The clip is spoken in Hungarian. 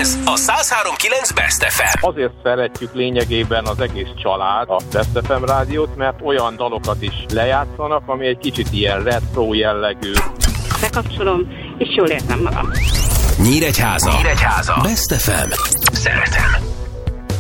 Ez a 103.9 Best FM. Azért szeretjük lényegében az egész család a Best FM rádiót, mert olyan dalokat is lejátszanak, ami egy kicsit ilyen retro jellegű. Bekapcsolom, és jól érzem magam. Nyíregyháza. Best FM. Szeretem.